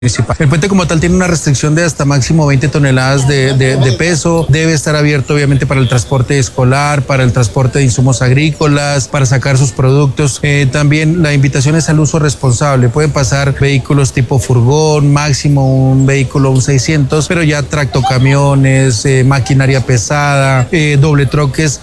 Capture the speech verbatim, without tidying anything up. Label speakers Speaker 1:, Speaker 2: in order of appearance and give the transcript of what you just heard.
Speaker 1: municipal. El puente como tal tiene una restricción de hasta máximo veinte toneladas de, de, de peso. Debe estar abierto obviamente para el transporte escolar, para el transporte de insumos agrícolas, para sacar sus productos. Eh, también la invitación es al uso responsable. Pueden pasar vehículos tipo furgón, máximo un vehículo, un seiscientos, pero ya tractocamiones, eh, maquinaria pesada, eh, doble troques